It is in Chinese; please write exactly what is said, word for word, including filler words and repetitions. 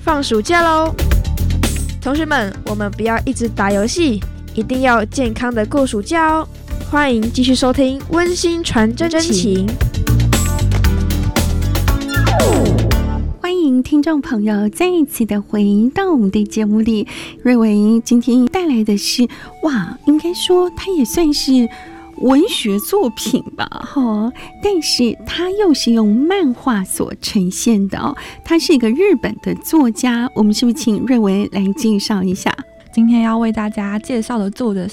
放暑假喽！同学们，我们不要一直打游戏，一定要健康的过暑假哦！欢迎继续收听温馨传真情。 欢迎听众朋友再一次的回到我们的节目里。瑞文今天带来的是，哇，应该说它也算是文学作品吧，哈，但是它又是用漫画所呈现的哦。他是一个日本的作家，我们是不是请瑞文来介绍一下？ 今天要为大家介绍的作者